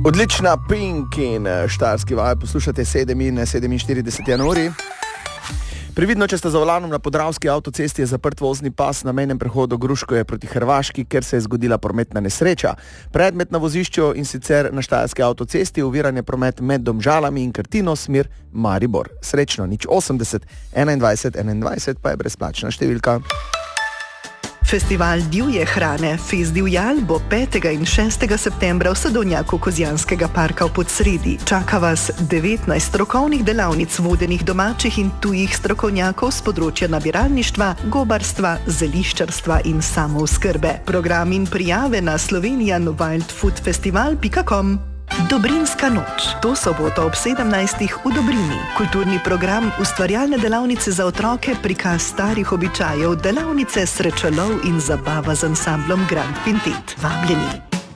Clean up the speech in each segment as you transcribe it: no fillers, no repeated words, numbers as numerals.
Odlična Pink in Štajerski val, poslušate 7 in 47 januari. Previdno, če ste za volanom na Podravski avtocesti, je zaprt vozni pas na mejnem prehodu Gruškoje proti Hrvaški, ker se je zgodila prometna nesreča. Predmet na vozišču in sicer na Štajerski avtocesti oviranje promet med Domžalami in Krtino, smer Maribor. Srečno, 080 21 21 pa je brezplačna številka. Festival divje hrane Fest divjal bo 5. in 6. septembra v Sadovnjaku Kozjanskega parka v Podsredi. Čaka vas 19 strokovnih delavnic vodenih domačih in tujih strokovnjakov z področja nabiralništva, gobarstva, zeliščarstva in samooskrbe. Program in prijave na slovenianwildfoodfestival.com. Dobrinska noč. To soboto ob 17. v Dobrini. Kulturni program, ustvarjalne delavnice za otroke, prikaz starih običajev, delavnice srečolov in zabava z ansamblom Grand Quintet. Vabljeni.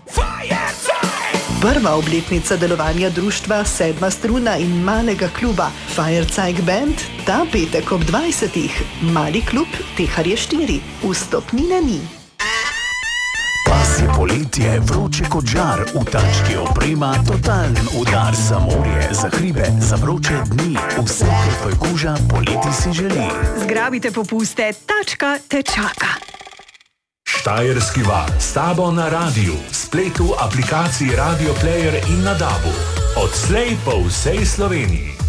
Prva obletnica delovanja društva Sedma struna in malega kluba Firezeig Band ta petek ob 20. Mali klub Teharje 4. Vstopnine ni. Pas je poletje, vroče kot žar, v tački oprema, totalen udar za morje, za hribe, za vroče dni, vse, kar tvoj koža poleti si želi. Zgrabite popuste, tačka te čaka. Štajerski val, s tabo na radiju, spletu, aplikaciji Radio Player in na DAB-u. Odslej po vsej Sloveniji.